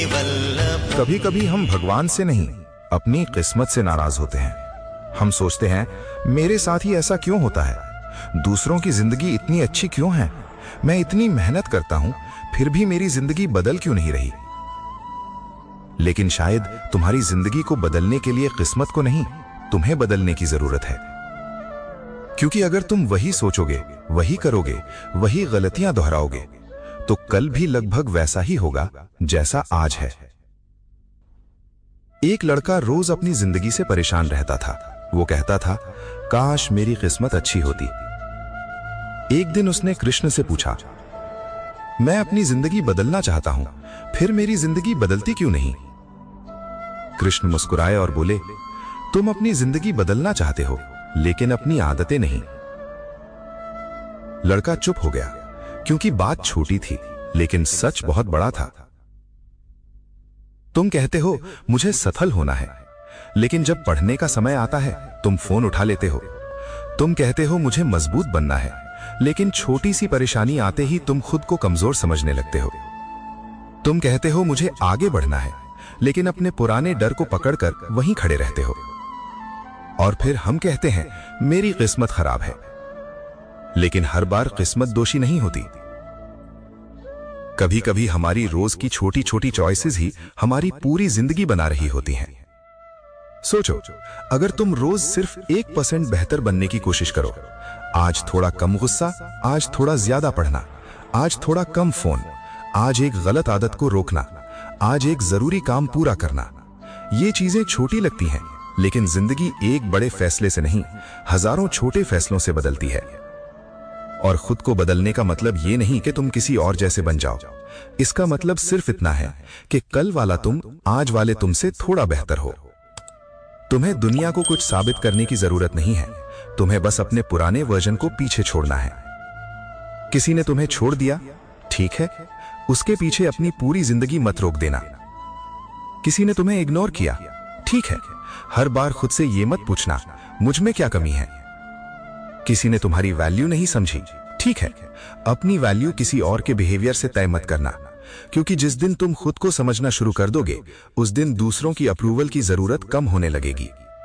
कभी कभी हम भगवान से नहीं, अपनी किस्मत से नाराज होते हैं। हम सोचते हैं, मेरे साथ ही ऐसा क्यों होता है? दूसरों की जिंदगी इतनी अच्छी क्यों है? मैं इतनी मेहनत करता हूं, फिर भी मेरी जिंदगी बदल क्यों नहीं रही? लेकिन शायद तुम्हारी जिंदगी को बदलने के लिए किस्मत को नहीं, तुम्हें बदलने की जरूरत है। क्योंकि अगर तुम वही सोचोगे, वही करोगे, वही गलतियां दोहराओगे, तो कल भी लगभग वैसा ही होगा जैसा आज है। एक लड़का रोज अपनी जिंदगी से परेशान रहता था। वो कहता था, काश मेरी किस्मत अच्छी होती। एक दिन उसने कृष्ण से पूछा, मैं अपनी जिंदगी बदलना चाहता हूं, फिर मेरी जिंदगी बदलती क्यों नहीं? कृष्ण मुस्कुराए और बोले, तुम अपनी जिंदगी बदलना चाहते हो, लेकिन अपनी आदतें नहीं। लड़का चुप हो गया, क्योंकि बात छोटी थी, लेकिन सच बहुत बड़ा था। तुम कहते हो मुझे सफल होना है, लेकिन जब पढ़ने का समय आता है तुम फोन उठा लेते हो। तुम कहते हो मुझे मजबूत बनना है, लेकिन छोटी सी परेशानी आते ही तुम खुद को कमजोर समझने लगते हो। तुम कहते हो मुझे आगे बढ़ना है, लेकिन अपने पुराने डर को पकड़कर वहीं खड़े रहते हो। और फिर हम कहते हैं, मेरी किस्मत खराब है। लेकिन हर बार किस्मत दोषी नहीं होती। कभी कभी हमारी रोज की छोटी छोटी चॉइसेस ही हमारी पूरी जिंदगी बना रही होती हैं। सोचो, अगर तुम रोज सिर्फ 1% बेहतर बनने की कोशिश करो, आज थोड़ा कम गुस्सा, आज थोड़ा ज्यादा पढ़ना, आज थोड़ा कम फोन, आज एक गलत आदत को रोकना, आज एक जरूरी काम पूरा करना। ये चीजें छोटी लगती हैं, लेकिन जिंदगी एक बड़े फैसले से नहीं, हजारों छोटे फैसलों से बदलती है। और खुद को बदलने का मतलब ये नहीं कि तुम किसी और जैसे बन जाओ। इसका मतलब सिर्फ इतना है कि कल वाला तुम आज वाले तुमसे थोड़ा बेहतर हो। तुम्हें दुनिया को कुछ साबित करने की जरूरत नहीं है, तुम्हें बस अपने पुराने वर्जन को पीछे छोड़ना है। किसी ने तुम्हें छोड़ दिया, ठीक है, उसके पीछे अपनी पूरी जिंदगी मत रोक देना। किसी ने तुम्हें इग्नोर किया, ठीक है, हर बार खुद से ये मत पूछना, मुझ में क्या कमी है। किसी ने तुम्हारी वैल्यू नहीं समझी, ठीक है, अपनी वैल्यू किसी और के बिहेवियर से तय मत करना, क्योंकि जिस दिन तुम खुद को समझना शुरू कर दोगे, उस दिन दूसरों की अप्रूवल की जरूरत कम होने लगेगी।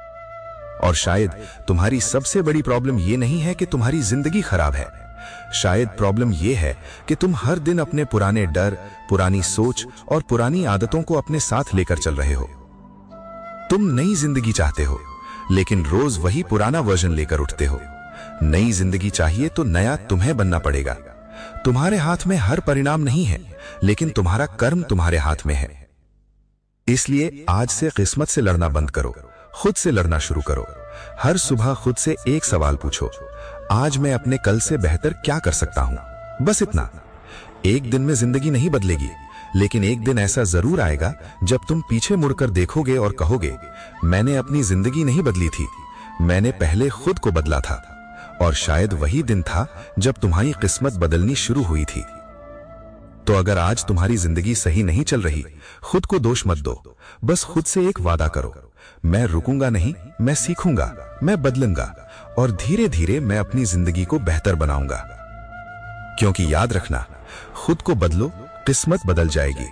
और शायद तुम्हारी सबसे बड़ी प्रॉब्लम यह नहीं है कि तुम्हारी जिंदगी खराब है, शायद प्रॉब्लम यह है कि तुम हर दिन अपने पुराने डर, पुरानी सोच और पुरानी आदतों को अपने साथ लेकर चल रहे हो। तुम नई जिंदगी चाहते हो, लेकिन रोज वही पुराना वर्जन लेकर उठते हो। नई जिंदगी चाहिए तो नया तुम्हें बनना पड़ेगा। तुम्हारे हाथ में हर परिणाम नहीं है, लेकिन तुम्हारा कर्म तुम्हारे हाथ में है। इसलिए आज से किस्मत से लड़ना बंद करो, खुद से लड़ना शुरू करो। हर सुबह खुद से एक सवाल पूछो, आज मैं अपने कल से बेहतर क्या कर सकता हूं? बस इतना। एक दिन में जिंदगी नहीं बदलेगी, लेकिन एक दिन ऐसा जरूर आएगा जब तुम पीछे मुड़कर देखोगे और कहोगे, मैंने अपनी जिंदगी नहीं बदली थी, मैंने पहले खुद को बदला था। और शायद वही दिन था जब तुम्हारी किस्मत बदलनी शुरू हुई थी। तो अगर आज तुम्हारी जिंदगी सही नहीं चल रही, खुद को दोष मत दो, बस खुद से एक वादा करो, मैं रुकूंगा नहीं, मैं सीखूंगा, मैं बदलूंगा, और धीरे धीरे मैं अपनी जिंदगी को बेहतर बनाऊंगा। क्योंकि याद रखना, खुद को बदलो, किस्मत बदल जाएगी।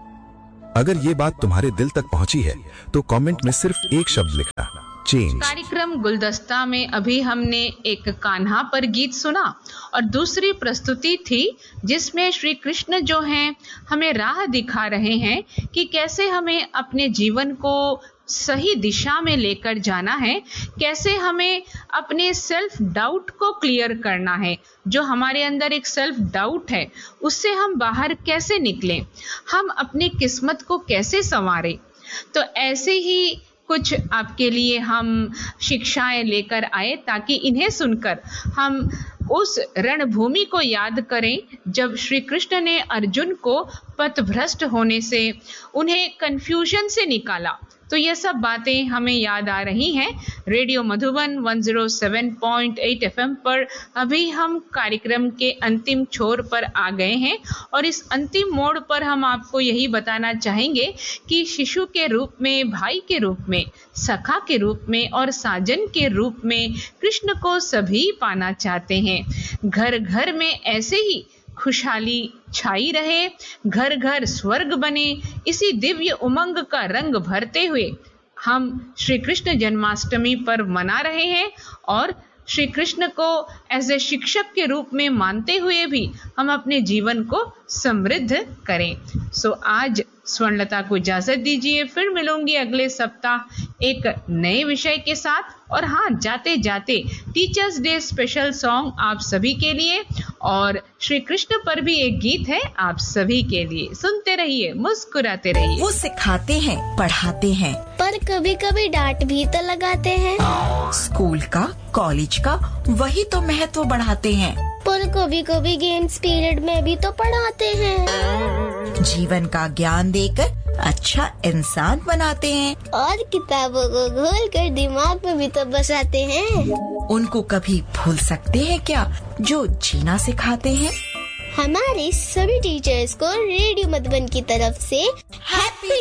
अगर ये बात तुम्हारे दिल तक पहुंची है तो कमेंट में सिर्फ एक शब्द लिखना, चेंज। कार्यक्रम गुलदस्ता में अभी हमने एक कान्हा पर गीत सुना और दूसरी प्रस्तुति थी जिसमें श्री कृष्ण जो हैं हमें राह दिखा रहे हैं कि कैसे हमें अपने जीवन को सही दिशा में लेकर जाना है, कैसे हमें अपने सेल्फ डाउट को क्लियर करना है। जो हमारे अंदर एक सेल्फ डाउट है, उससे हम बाहर कैसे निकलें, हम अपनी किस्मत को कैसे संवारें। तो ऐसे ही कुछ आपके लिए हम शिक्षाएं लेकर आए, ताकि इन्हें सुनकर हम उस रणभूमि को याद करें जब श्री कृष्ण ने अर्जुन को पथभ्रष्ट होने से, उन्हें कंफ्यूजन से निकाला। तो ये सब बातें हमें याद आ रही हैं। रेडियो मधुबन 107.8 FM पर अभी हम कार्यक्रम के अंतिम छोर पर आ गए हैं और इस अंतिम मोड़ पर हम आपको यही बताना चाहेंगे कि शिशु के रूप में, भाई के रूप में, सखा के रूप में और साजन के रूप में कृष्ण को सभी पाना चाहते हैं। घर घर में ऐसे ही खुशहाली छाई रहे, घर घर स्वर्ग बने, इसी दिव्य उमंग का रंग भरते हुए हम श्री कृष्ण जन्माष्टमी पर्व मना रहे हैं और श्री कृष्ण को एज ए शिक्षक के रूप में मानते हुए भी हम अपने जीवन को समृद्ध करें। सो आज स्वर्णलता को इजाजत दीजिए, फिर मिलूंगी अगले सप्ताह एक नए विषय के साथ। और हाँ, जाते जाते टीचर्स डे स्पेशल सॉन्ग आप सभी के लिए और श्री कृष्ण पर भी एक गीत है आप सभी के लिए। सुनते रहिए, मुस्कुराते रहिए। वो सिखाते हैं, पढ़ाते हैं, पर कभी कभी डांट भी तो लगाते हैं। स्कूल का, कॉलेज का वही तो महत्व बढ़ाते हैं। पर कभी कभी गेम्स पीरियड में भी तो पढ़ाते हैं। जीवन का ज्ञान देकर अच्छा इंसान बनाते हैं और किताबों को घोल कर दिमाग में भी तो बसाते हैं। उनको कभी भूल सकते हैं क्या जो जीना सिखाते हैं। हमारे सभी टीचर्स को रेडियो मधुबन की तरफ से हैप्पी